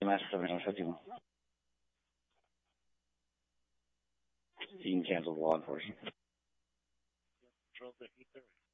EMS 7151. You can cancel the law enforcement.